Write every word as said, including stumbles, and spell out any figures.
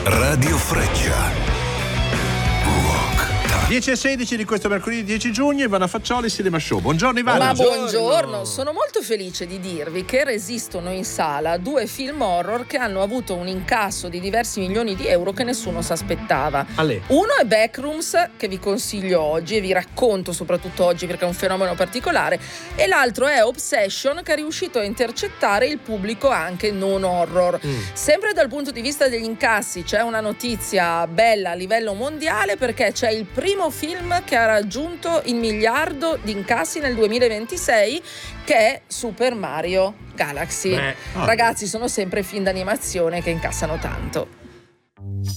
Radio Freccia. dieci e sedici di questo mercoledì dieci giugno, Ivana Faccioli, Cinema Show. Buongiorno Ivana. Ma buongiorno, sono molto felice di dirvi che resistono in sala due film horror che hanno avuto un incasso di diversi milioni di euro che nessuno si aspettava. Ale. Uno è Backrooms, che vi consiglio oggi e vi racconto soprattutto oggi perché è un fenomeno particolare, e l'altro è Obsession, che è riuscito a intercettare il pubblico anche non horror. Mm. Sempre dal punto di vista degli incassi c'è una notizia bella a livello mondiale, perché c'è il primo film che ha raggiunto il miliardo di incassi nel duemilaventisei, che è Super Mario Galaxy. Beh, oh. Ragazzi, sono sempre film d'animazione che incassano tanto.